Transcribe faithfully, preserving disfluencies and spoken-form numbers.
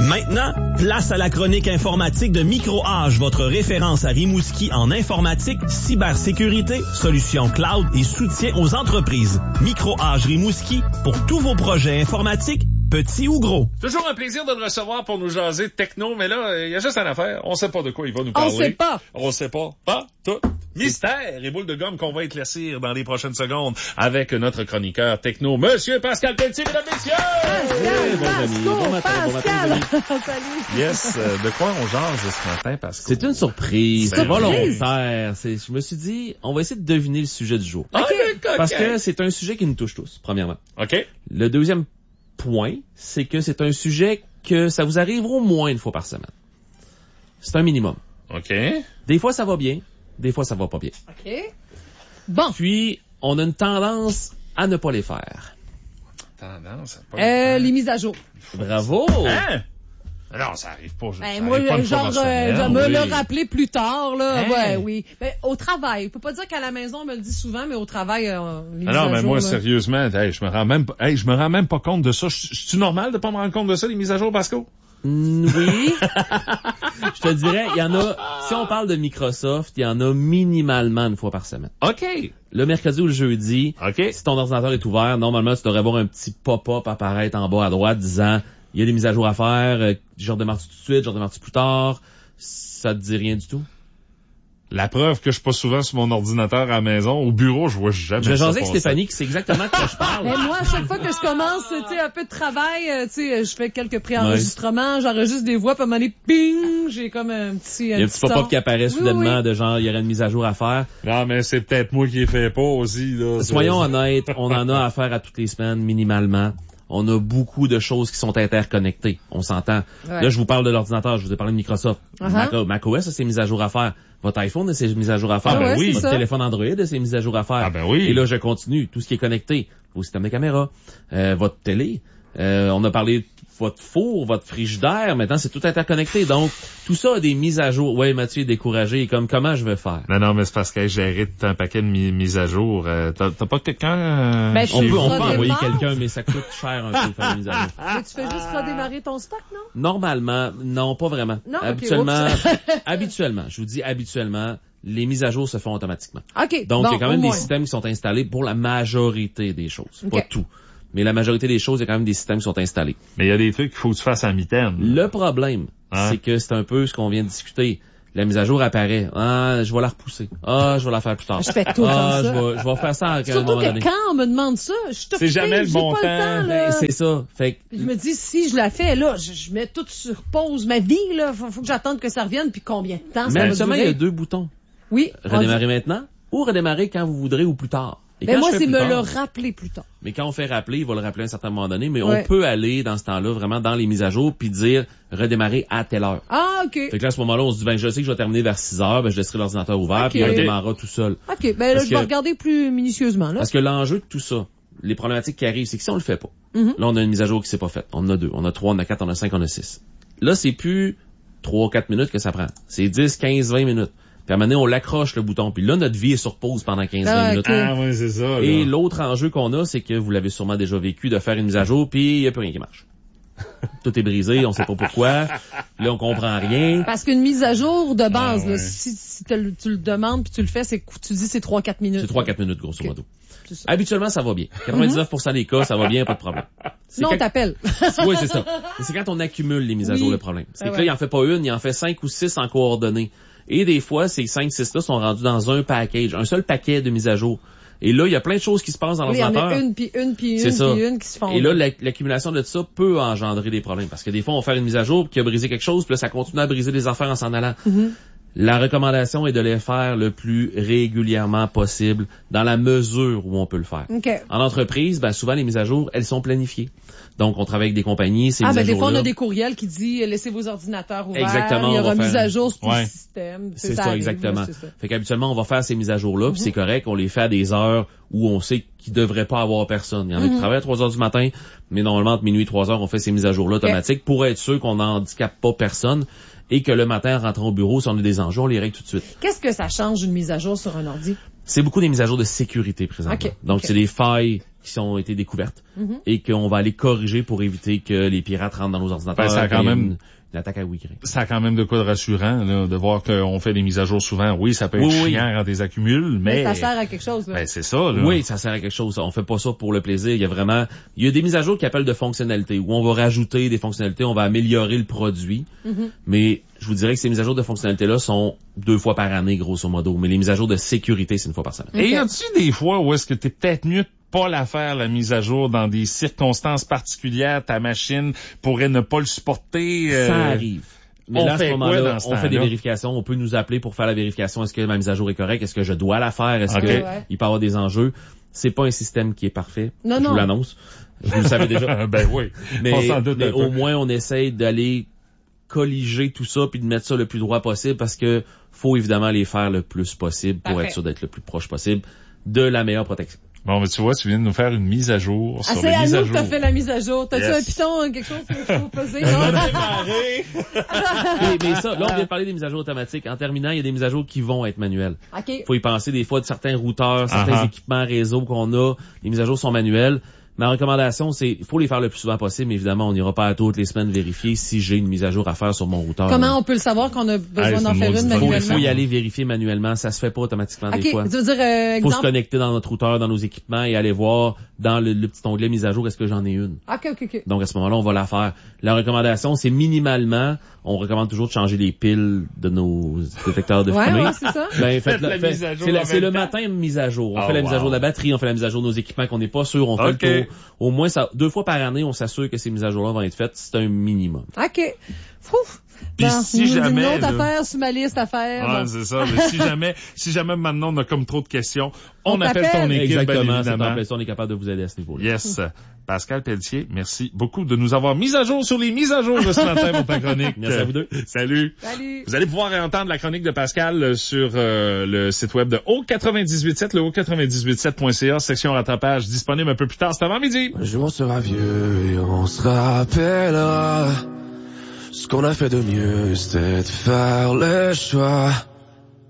Maintenant, place à la chronique informatique de MicroH, votre référence à Rimouski en informatique, cybersécurité, solutions cloud et soutien aux entreprises. MicroH Rimouski pour tous vos projets informatiques, petits ou gros. Toujours un plaisir de le recevoir pour nous jaser de techno, mais là, il y a juste une affaire. On sait pas de quoi il va nous parler. On sait pas. On sait pas. Pas tout. Mystère et boule de gomme qu'on va éclaircir dans les prochaines secondes avec notre chroniqueur techno, Monsieur Pascal Pelletier, mesdames, messieurs! Pascal, bon Pascal, ami, bon matin, bon matin, Pascal. bon Salut. Yes, euh, de quoi on jase ce matin, Pascal? C'est une surprise, c'est Surprise. volontaire. C'est, je me suis dit, on va essayer de deviner le sujet du jour. OK. Parce que c'est un sujet qui nous touche tous, premièrement. OK. Le deuxième point, c'est que c'est un sujet que ça vous arrive au moins une fois par semaine. C'est un minimum. OK. Des fois, ça va bien. Des fois, ça va pas bien. OK. Bon. Puis, on a une tendance à ne pas les faire. Tendance à pas... Euh, les mises à jour. Bravo! Hein? Non, ça arrive pas. ça Ben, moi, arrive pas une fois genre, dans la euh, semaine, je me oui. le rappeler plus tard, là. Hein? Ouais, oui. Ben, au travail. Je peux pas dire qu'à la maison, on me le dit souvent, mais au travail, euh, les Ah mises non, à mais jour, moi, là. sérieusement, hey, je me rends même, hey, je me rends même pas compte de ça. C'est-tu normal de pas me rendre compte de ça, les mises à jour, Pascal? Mm, oui. Je te dirais, il y en a, si on parle de Microsoft, il y en a minimalement une fois par semaine. OK. Le mercredi ou le jeudi, OK. si ton ordinateur est ouvert, normalement, tu devrais avoir un petit pop-up apparaître en bas à droite disant, il y a des mises à jour à faire, euh, je redémarre-tu tout de suite, je redémarre-tu plus tard. Ça te dit rien du tout? La preuve que je suis pas souvent sur mon ordinateur à la maison. Au bureau, je vois jamais Je vais ça jaser avec passer. Stéphanie qui sait exactement de quoi je parle. Mais moi, à chaque fois que je commence, tu sais, un peu de travail, euh, tu sais, je fais quelques préenregistrements, j'enregistre des voix, puis à un moment donné, ping, j'ai comme un petit, Il y a un petit pop-up qui apparaît Oui, soudainement oui. de genre, il y aurait une mise à jour à faire. Non, mais c'est peut-être moi qui les fais pas aussi, là. Soyons honnêtes, on en a à faire à toutes les semaines, minimalement. On a beaucoup de choses qui sont interconnectées. On s'entend. Ouais. Là, je vous parle de l'ordinateur, je vous ai parlé de Microsoft. Uh-huh. Mac, macOS a ses mises à jour à faire. Votre iPhone a ses mises à jour à faire. Ah, ben oui. Votre c'est ça. téléphone Android a ses mises à jour à faire. Ah, ben oui. Et là, je continue. Tout ce qui est connecté. Vos systèmes de caméra, euh, votre télé. Euh, on a parlé de votre four, votre frigidaire. Maintenant, c'est tout interconnecté. Donc, tout ça a des mises à jour. Ouais, Mathieu est découragé. Comme, comment je vais faire? Non, non, mais c'est parce que j'ai géré tout un paquet de mi- mises à jour. Euh, t'as, t'as pas quelqu'un... Euh, Ben, On chez peut, vous, on ça peut envoyer démarre. quelqu'un, mais ça coûte cher un peu de faire des mises à jour. Mais tu fais juste redémarrer ton stock, non? Normalement, non, pas vraiment. Non, ok, habituellement, oups. habituellement, je vous dis habituellement, les mises à jour se font automatiquement. OK. Donc, bon, il y a quand même au des moins. systèmes qui sont installés pour la majorité des choses. Pas Ok. tout. Mais la majorité des choses, il y a quand même des systèmes qui sont installés. Mais il y a des trucs qu'il faut que tu fasses à mi-terme. Le problème, Hein? c'est que c'est un peu ce qu'on vient de discuter. La mise à jour apparaît. Ah, je vais la repousser. Ah, je vais la faire plus tard. Je fais tout ah, comme ça. je vais, je vais faire ça à un Surtout moment que donné. quand on me demande ça, je suis occupée, C'est jamais le j'ai bon pas temps. le temps, là. Ben, c'est ça. Fait que, Puis je me dis, si je la fais, là, je, je mets tout sur pause ma vie, là. Faut, faut que j'attende que ça revienne, puis combien de temps mais ça va habituellement, il y durer? a deux boutons. Oui. Redémarrer maintenant ou redémarrer quand vous voudrez ou plus tard. Et Mais quand moi, je fais c'est plus me tard- le rappeler plus tard. Mais quand on fait rappeler, il va le rappeler à un certain moment donné, mais Ouais. on peut aller dans ce temps-là vraiment dans les mises à jour puis dire redémarrer à telle heure. Ah, OK. Fait que là, à ce moment-là, on se dit, ben, je sais que je vais terminer vers six heures, ben, je laisserai l'ordinateur ouvert Ok. puis il redémarrera tout seul. OK. Ben là, Parce je vais que- regarder plus minutieusement, là. Parce que l'enjeu de tout ça, les problématiques qui arrivent, c'est que si on le fait pas, Mhm. là, on a une mise à jour qui s'est pas faite. On en a deux, on a trois, on a quatre, on a cinq, on a six. Là, c'est plus trois, quatre minutes que ça prend. C'est dix, quinze, vingt minutes. Puis à un moment donné, on l'accroche le bouton. Puis là, notre vie est sur pause pendant quinze, vingt Ah, minutes. ok. Ah, oui, c'est ça, là. Et l'autre enjeu qu'on a, c'est que vous l'avez sûrement déjà vécu, de faire une mise à jour, puis il n'y a plus rien qui marche. Tout est brisé, on sait pas pourquoi. Là, on comprend rien. Parce qu'une mise à jour de base, Ah, ouais. là, si, si te le- tu le demandes puis tu le fais, c'est que tu dis c'est trois quatre minutes. C'est trois quatre minutes, grosso Ok. modo. C'est ça. Habituellement, ça va bien. quatre-vingt-dix-neuf pour cent des cas, ça va bien, pas de problème. C'est Non, quand- t'appelles. Oui, c'est ça. Mais c'est quand on accumule les mises à Oui. jour le problème. C'est Ah que ouais. là, il en fait pas une, il en fait cinq ou six en coordonnées. Et des fois, ces cinq, six-là sont rendus dans un package, un seul paquet de mises à jour. Et là, il y a plein de choses qui se passent dans Oui, il y en l'ordinateur. a une, puis une, puis C'est une, ça. puis une qui se font. Et là, la- l'accumulation de ça peut engendrer des problèmes. Parce que des fois, on fait une mise à jour qui a brisé quelque chose, puis là, ça continue à briser des affaires en s'en allant. Mm-hmm. La recommandation est de les faire le plus régulièrement possible, dans la mesure où on peut le faire. OK. En entreprise, ben, souvent, les mises à jour, elles sont planifiées. Donc, on travaille avec des compagnies, ces Ah, mises ben, à des fois, on jour-là. a des courriels qui disent, laissez vos ordinateurs ouverts. Exactement, Il y on aura va mise faire- à jour sur tout Ouais. le système. C'est ça, arrive, exactement. là, c'est ça. Fait qu'habituellement, on va faire ces mises à jour-là, puis Mhm. c'est correct, on les fait à des heures où on sait qu'il devrait pas avoir personne. Il y en a qui Mhm. travaillent à trois heures du matin, mais normalement, entre minuit et trois heures, on fait ces mises à jour-là automatiques pour être sûr qu'on n'handicape pas personne et que le matin, en rentrant au bureau, si on a des enjeux, on les règle tout de suite. Qu'est-ce que ça change une mise à jour sur un ordi? C'est beaucoup des mises à jour de sécurité présentement. Okay, Donc, okay. c'est des failles qui ont été découvertes mm-hmm. et qu'on va aller corriger pour éviter que les pirates rentrent dans nos ordinateurs. Ben, ça a quand même... Une, une attaque à Ouigré. Ça a quand même de quoi de rassurant, là, de voir qu'on fait des mises à jour souvent. Oui, ça peut être oui, chiant oui. quand t'es accumules, mais... mais... ça sert à quelque chose, là. Ben, c'est ça, là. Oui, ça sert à quelque chose. On fait pas ça pour le plaisir. Il y a vraiment... Il y a des mises à jour qui appellent de fonctionnalités, où on va rajouter des fonctionnalités, on va améliorer le produit. Mm-hmm. Mais je vous dirais que ces mises à jour de fonctionnalités-là sont deux fois par année, grosso modo. Mais les mises à jour de sécurité, c'est une fois par semaine. Okay. Et y a-tu des fois où est-ce que t'es peut-être mieux de pas la faire, la mise à jour, dans des circonstances particulières, ta machine pourrait ne pas le supporter? Euh... Ça arrive. Mais on là, à ce moment-là, ce on fait des vérifications. On peut nous appeler pour faire la vérification. Est-ce que ma mise à jour est correcte? Est-ce que je dois la faire? Est-ce okay. que ouais. il peut y avoir des enjeux? C'est pas un système qui est parfait. Non, je non. vous l'annonce. Vous le savez déjà. ben oui. Mais, on s'en doute mais un au peu. moins, on essaye d'aller colliger tout ça puis de mettre ça le plus droit possible parce que faut évidemment les faire le plus possible pour Parfait. être sûr d'être le plus proche possible de la meilleure protection. Bon, mais tu vois, tu viens de nous faire une mise à jour ah, sur les mises à jour. C'est à nous que t'as jour. fait la mise à jour. T'as-tu yes. un piton, quelque chose qu'il faut poser? On a démarré. mais, mais ça, là, on vient de parler des mises à jour automatiques. En terminant, il y a des mises à jour qui vont être manuelles. OK. Faut y penser des fois de certains routeurs, certains uh-huh. équipements réseau qu'on a. Les mises à jour sont manuelles. Ma recommandation, c'est, il faut les faire le plus souvent possible, mais évidemment, on n'ira pas à toutes les semaines vérifier si j'ai une mise à jour à faire sur mon routeur. Comment on peut le savoir qu'on a besoin ah, d'en faire une Il manuellement? faut, faut y aller vérifier manuellement. Ça se fait pas automatiquement okay, des fois. Tu veux dire, euh, faut exemple... se connecter dans notre routeur, dans nos équipements et aller voir dans le, le petit onglet mise à jour, est-ce que j'en ai une? OK, OK, OK. Donc, à ce moment-là, on va la faire. La recommandation, c'est minimalement, on recommande toujours de changer les piles de nos détecteurs de ouais, fumée. Ouais, c'est ça. Ben, faites la fait, mise à jour c'est, la, c'est le temps. matin de mise à jour. On oh, fait la wow. mise à jour de la batterie, on fait la mise à jour de nos équipements qu'on n'est pas sûr, on fait okay. le tour. Au moins, ça, deux fois par année, on s'assure que ces mises à jour-là vont être faites. C'est un minimum. OK. Fouf. Puis bon, si une, jamais... Une autre là... affaire sur ma liste à faire. Ah, bon. c'est ça. Mais si jamais, si jamais maintenant on a comme trop de questions, on, on appelle ton équipe, exactement, bien évidemment. C'est on est capable de vous aider à ce niveau-là. Yes. Pascal Pelletier, merci beaucoup de nous avoir mis à jour sur les mises à jour de ce matin pour ta chronique. Merci à vous deux. Salut. Salut. Vous allez pouvoir entendre la chronique de Pascal sur euh, le site web de O quatre-vingt-dix-huit sept, le O quatre-vingt-dix-huit sept point C A, section rattrapage, disponible un peu plus tard cet avant-midi. Un jour on sera vieux et on se rappellera ce qu'on a fait de mieux, c'était de faire le choix